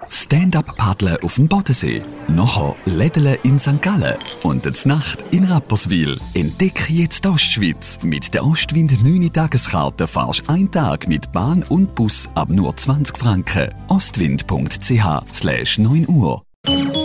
Stand-up-Paddeln auf dem Bodensee. Nachher Lädeln in St. Gallen. Und die Nacht in Rapperswil. Entdecke jetzt die Ostschweiz. Mit der Ostwind 9 Tageskarte fahrst du einen Tag mit Bahn und Bus ab nur 20 Franken. Ostwind.ch/9 Uhr.